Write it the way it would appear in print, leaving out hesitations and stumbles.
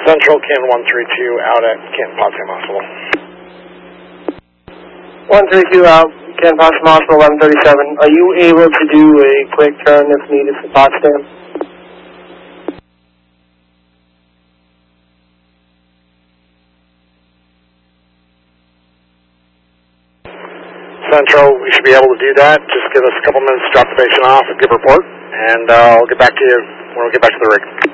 Central, Canton 132 out at Canton Potsdam Hospital. 132 out, Canton Potsdam Hospital, 1137. Are you able to do a quick turn if needed for Potsdam? Central, we should be able to do that. Just give us a couple minutes to drop the patient off and give a report, and I'll get back to you when we get back to the rig.